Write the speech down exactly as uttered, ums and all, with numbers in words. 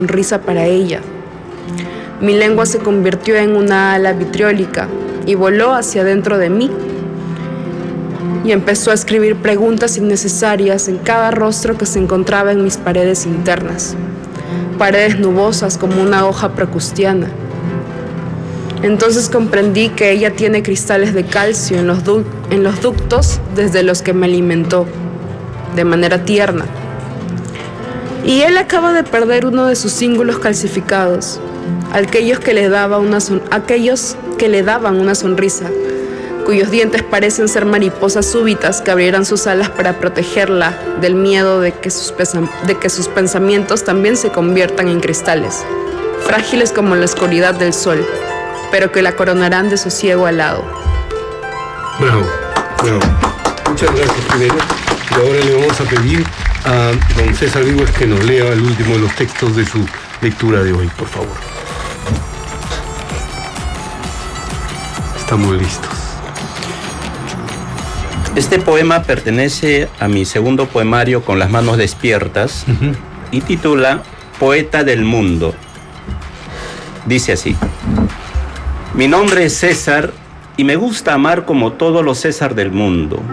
sonrisa para ella. Mi lengua se convirtió en una ala vitriólica y voló hacia dentro de mí. Y empezó a escribir preguntas innecesarias en cada rostro que se encontraba en mis paredes internas. Paredes nubosas como una hoja procustiana. Entonces comprendí que ella tiene cristales de calcio en los, du- en los ductos desde los que me alimentó, de manera tierna. Y él acaba de perder uno de sus cíngulos calcificados, aquellos que le daba una son- aquellos que le daban una sonrisa, cuyos dientes parecen ser mariposas súbitas que abrirán sus alas para protegerla del miedo de que sus, pesa- de que sus pensamientos también se conviertan en cristales, frágiles como la oscuridad del sol, pero que la coronarán de sosiego alado. Bravo, bravo. Muchas gracias, primero. Y ahora le vamos a pedir a don César Víguez que nos lea el último de los textos de su lectura de hoy, por favor. Estamos listos. Este poema pertenece a mi segundo poemario Con las manos despiertas uh-huh. y titula Poeta del mundo. Dice así: mi nombre es César y me gusta amar como todos los César del mundo.